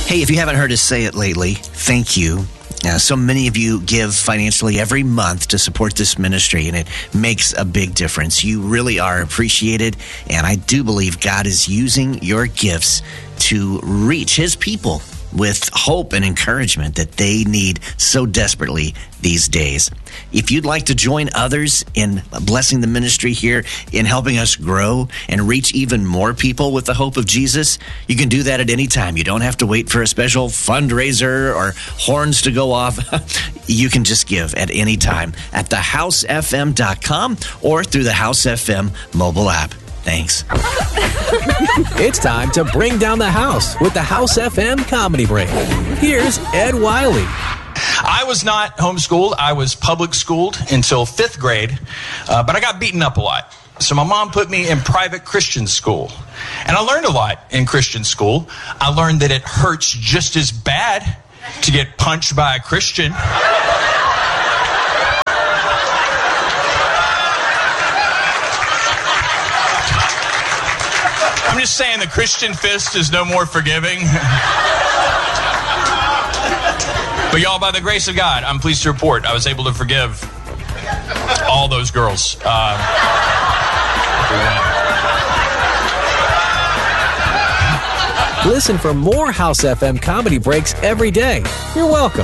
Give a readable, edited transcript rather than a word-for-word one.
Hey, if you haven't heard us say it lately, thank you. So many of you give financially every month to support this ministry, and it makes a big difference. You really are appreciated, and I do believe God is using your gifts to reach His people with hope and encouragement that they need so desperately these days. If you'd like to join others in blessing the ministry here, in helping us grow and reach even more people with the hope of Jesus, you can do that at any time. You don't have to wait for a special fundraiser or horns to go off. You can just give at any time at thehousefm.com or through the House FM mobile app. Thanks. It's time to bring down the house with the House FM Comedy Break. Here's Ed Wiley. I was not homeschooled. I was public schooled until 5th grade, but I got beaten up a lot. So my mom put me in private Christian school. And I learned a lot in Christian school. I learned that it hurts just as bad to get punched by a Christian. I'm just saying the Christian fist is no more forgiving. But y'all, by the grace of God, I'm pleased to report I was able to forgive all those girls. Listen for more House FM Comedy Breaks every day. You're welcome.